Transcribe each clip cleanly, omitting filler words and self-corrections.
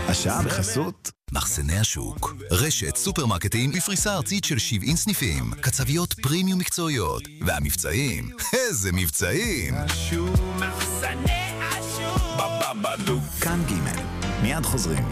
השעה בחסות מחסני השוק, רשת סופרמרקטים בפריסה ארצית של 70 סניפים, קצביות פרימיום מקצועיות, והמבצעים, איזה מבצעים! השוק, מחסני השוק, בבבלו. כאן ג' מיד חוזרים.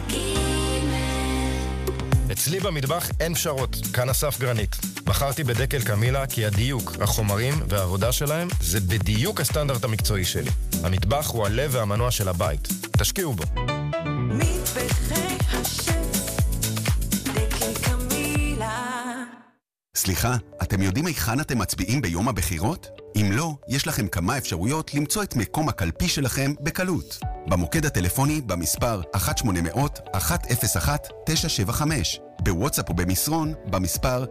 אצלי במטבח אין פשרות, כאן אסף גרנית. בחרתי בדקל קמילה כי הדיוק, החומרים והעבודה שלהם זה בדיוק הסטנדרט המקצועי שלי. המטבח הוא הלב והמנוע של הבית. תשקיעו בו. מטבחי השף, דקל קמילה. סליחה, אתם יודעים היכן אתם מצביעים ביום הבחירות? אם לא, יש לכם כמה אפשרויות למצוא את מקום הקלפי שלכם בקלות. במוקד הטלפוני במספר 1-800-101-975, בוואטסאפ או במסרון במספר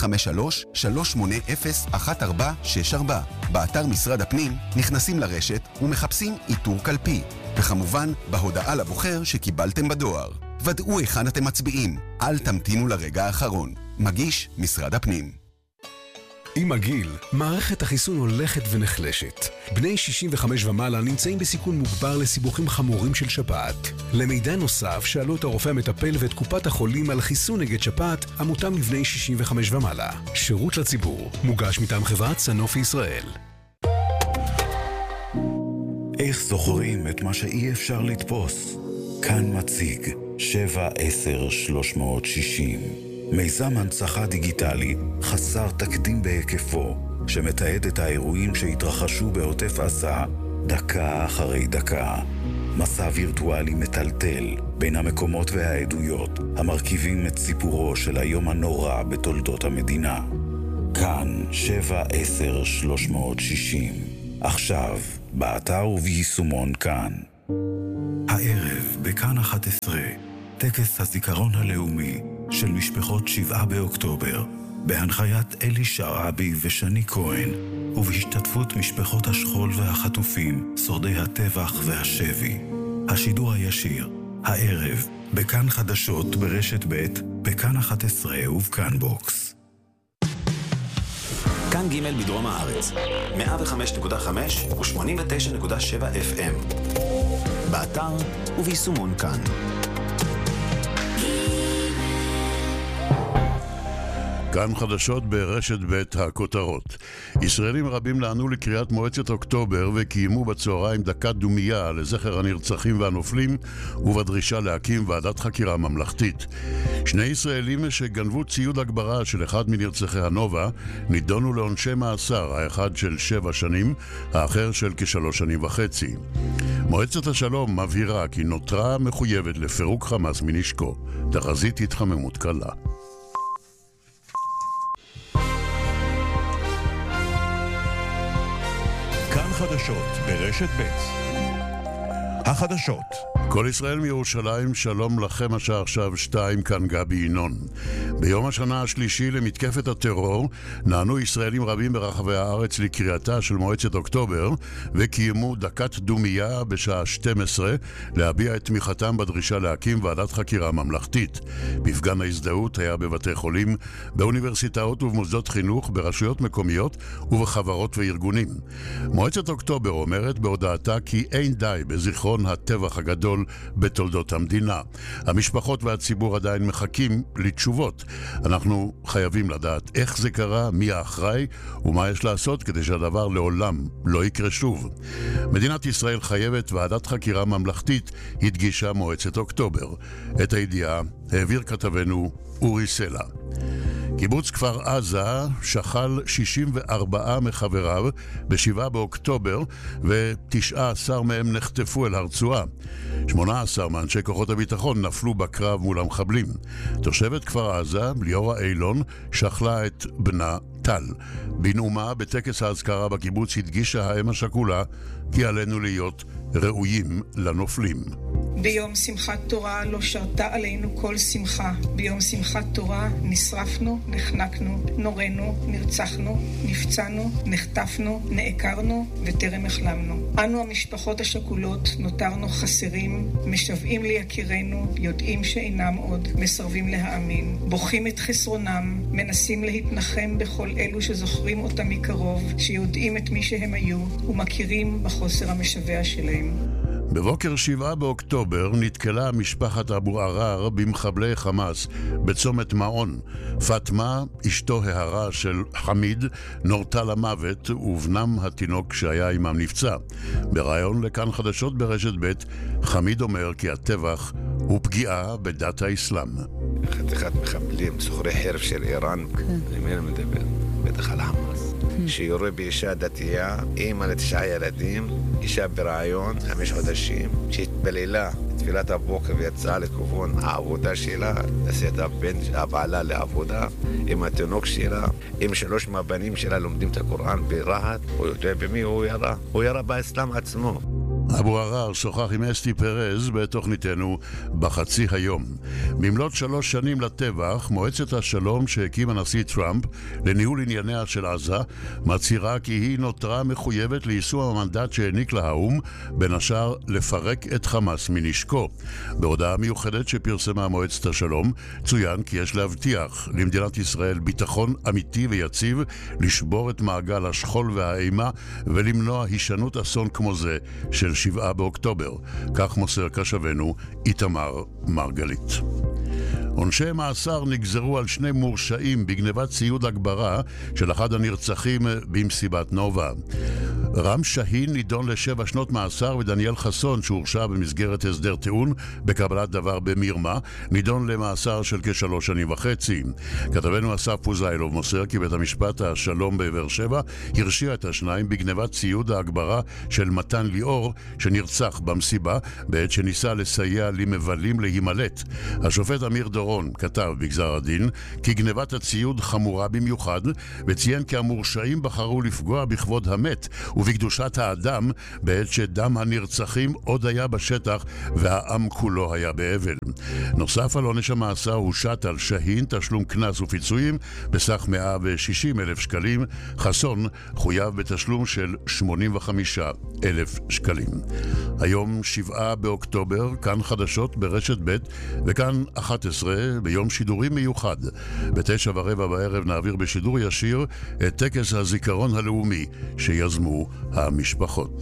053-380-1464, באתר משרד הפנים נכנסים לרשת ומחפשים איתור קלפי, וכמובן בהודעה לבוחר שקיבלתם בדואר. ודאו היכן אתם מצביעים, אל תמתינו לרגע האחרון. מגיש משרד הפנים. עם הגיל, מערכת החיסון הולכת ונחלשת. בני 65 ומעלה נמצאים בסיכון מוגבר לסיבוכים חמורים של שפעת. למידע נוסף, שאלו את הרופא המטפל ואת קופת החולים על חיסון נגד שפעת המותאם לבני 65 ומעלה. שירות לציבור, מוגש מטעם חברת סנופי ישראל. איך זוכרים את מה שאי אפשר לתפוס? כאן מציג 7-10-360. מיזם הנצחה דיגיטלי חסר תקדים בהיקפו, שמתעד את האירועים שהתרחשו בעוטף עזה דקה אחרי דקה. מסע וירטואלי מטלטל בין המקומות והעדויות המרכיבים את סיפורו של היום הנורא בתולדות המדינה. כאן 7-10-360. עכשיו, באתר וביישומון כאן. הערב בכאן 11, טקס הזיכרון הלאומי של משפחות 7 באוקטובר, בהנחיית אלי שרעבי ושני כהן, ובהשתתפות משפחות השכול והחטופים, שורדי הטבח והשבי. השידור הישיר, הערב, בכאן חדשות ברשת ב', בכאן 11 ובכאן בוקס. כאן ג' בדרום הארץ, 105.5 ו-89.7 FM. באתר וביישומון כאן. כאן חדשות ברשת ב' הכותרות. ישראלים רבים לענו לקריאת מועצת אוקטובר וקיימו בצהריים דקת דומייה לזכר הנרצחים והנופלים ובדרישה להקים ועדת חקירה ממלכתית. 2 ישראלים שגנבו ציוד הגברה של אחד מנרצחי הנובה נידונו לעונשי מאסר, האחד של 7 שנים, האחר של כ3.5 שנים. מועצת השלום מבהירה כי נותרה מחויבת לפירוק חמאס מנשקו. תחזית התחממות קלה. כאן חדשות ברשת ב'. החדשות. כל ישראל מירושלים, שלום לכם, השעה עכשיו 2, כאן גבי ינון. ביום השנה השלישי למתקפת הטרור נענו ישראלים רבים ברחבי הארץ לקריאתה של מועצת אוקטובר וקיימו דקת דומייה בשעה 12 להביע את תמיכתם בדרישה להקים ועדת חקירה ממלכתית. מפגן ההזדהות היה בבתי חולים, באוניברסיטאות ובמוסדות חינוך, ברשויות מקומיות ובחברות וארגונים. מועצת אוקטובר אומרת בהודעתה כי אין די בזיכרון הטבח הגדול בתולדות המדינה. המשפחות והציבור עדיין מחכים לתשובות. אנחנו חייבים לדעת איך זה קרה, מי האחראי ומה יש לעשות כדי שהדבר לעולם לא יקרה שוב. מדינת ישראל חייבת ועדת חקירה ממלכתית, הדגישה מועצת אוקטובר. את הידיעה העביר כתבנו אורי סלע. קיבוץ כפר עזה שחל 64 מחבריו ב7 באוקטובר ו19 מהם נחטפו אל הרצועה. 18 מאנשי כוחות הביטחון נפלו בקרב מול המחבלים. תושבת כפר עזה, ליאורה אילון, שחלה את בנה טל. בנאומה בטקס ההזכרה בקיבוץ הדגישה האם השכולה כי עלינו להיות ראויים לנופלים. ביום שמחת תורה לא שרתה עלינו כל שמחה. ביום שמחת תורה נשרפנו, נחנקנו, נורנו, נרצחנו, נפצענו, נחטפנו, נעקרנו וטרם החלמנו. אנו המשפחות השכולות נותרנו חסרים, משוועים ליקירנו, יודעים שאינם עוד, מסרבים להאמין. בוכים את חסרונם, מנסים להתנחם בכל אלו שזוכרים אותם מקרוב, שיודעים את מי שהם היו ומכירים בחוסר המשווה שלהם. בבוקר 7 באוקטובר נתקלה משפחת אבו עראר במחבלי חמאס בצומת מעון. פאטמה, אשתו ההרה של חמיד, נורתה למוות ובנם התינוק שהיה עמם נפצע. בראיון לכאן חדשות ברשת ב', חמיד אומר כי הטבח הוא פגיעה בדת האסלאם. חתיכת מחבלים, סוחרי חרב של איראן, ממנה מדבר, בטח על חמאס. שיורה באישה דתייה, אימא ל9 ילדים, אישה ברעיון, 5 חודשים, שהתפללה תפילת הבוקר ויצאה לכיוון העבודה שלה, עשתה את הבעלה לעבודה, עם התינוק שלה, עם 3 מהבנים שלה לומדים את הקוראן ברהט. הוא יודע במי הוא ירה? הוא ירה באסלאם עצמו. אבו עראר שוחח עם אסתי פרז בתוכניתנו בחצי היום. במלאת 3 שנים לטבח, מועצת השלום שהקים הנשיא טראמפ לניהול ענייניה של עזה מצהירה כי היא נותרה מחויבת ליישום המנדט שהעניק לה האו"ם, בין השאר לפרק את חמאס מנשקו. בהודעה מיוחדת שפרסמה מועצת השלום צוין כי יש להבטיח למדינת ישראל ביטחון אמיתי ויציב, לשבור את מעגל השכול והאימה ולמנוע הישנות אסון כמו זה של 7 באוקטובר. כך מוסר קשבנו איתמר מרגלית. עונשי מאסר נגזרו על 2 מורשעים בגנבת ציוד הגברה של אחד הנרצחים במסיבת נובה. רם שהין נידון ל7 שנות מאסר, ודניאל חסון שהורשע במסגרת הסדר טיעון בקבלת דבר במרמה נידון למאסר של כ3.5 שנים. כתבנו אסף פוזיילוב מוסר כי בית המשפט השלום בבאר שבע הרשיע את השניים בגנבת ציוד ההגברה של מתן ליאור שנרצח במסיבה בעת שניסה לסייע למבלים להימלט. השופט אמיר דורון כתב בגזר הדין כי גנבת הציוד חמורה במיוחד, וציין כי המורשעים בחרו לפגוע בכבוד המת ובקדושת האדם בעת שדם הנרצחים עוד היה בשטח והעם כולו היה באבל. נוסף על עונש המאסר הושת על שהין תשלום קנס ופיצויים בסך 160,000 שקלים. חסון חויב בתשלום של 85,000 שקלים. היום 7 באוקטובר, כאן חדשות ברשת ב' וכאן 11 ביום שידורים מיוחד. ב9:15 בערב נעביר בשידור ישיר את טקס הזיכרון הלאומי שיזמו המשפחות.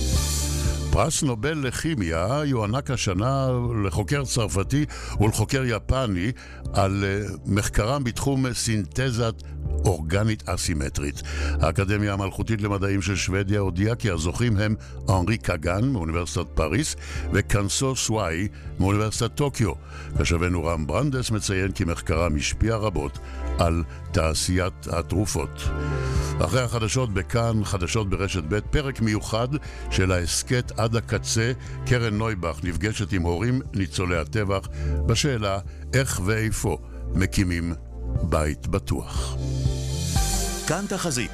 פרס נובל לכימיה יוענק השנה לחוקר צרפתי ולחוקר יפני על מחקרם בתחום סינתזת אורגנית אסימטרית. האקדמיה המלכותית למדעים של שוודיה הודיעה כי הזוכים הם אנרי קאגן מאוניברסיטת פריס וקנסו סוואי מאוניברסיטת טוקיו. כשבנו רם ברנדס מציין כי מחקרם השפיע רבות על תעשיית התרופות. אחרי החדשות בכאן, חדשות ברשת ב', פרק מיוחד של העסקת עד הקצה. קרן נויבך נפגשת עם הורים ניצולי הטבח בשאלה איך ואיפה מקימים בית בטוח. כאן תחזית.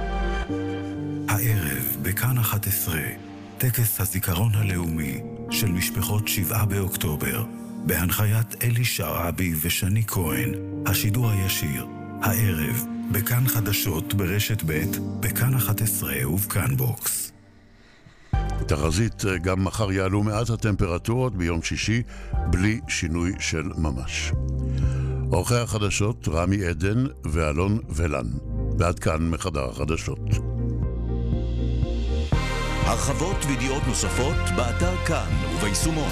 הערב בכאן 11, טקס הזיכרון הלאומי של משפחות 7 באוקטובר, בהנחיית אלי שרעבי ושני כהן. השידור הישיר, הערב, בכאן חדשות ברשת ב', בכאן 11 ובכאן בוקס. תחזית, גם מחר יעלו מעט הטמפרטורות, ביום שישי בלי שינוי של ממש. אורחי החדשות רמי עדן ואלון ולן. ועד כאן מחדר החדשות. הרחבות וידיעות נוספות באתר כאן וביישומון.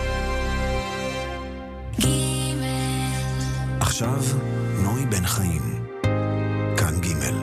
עכשיו נוי בן חיים.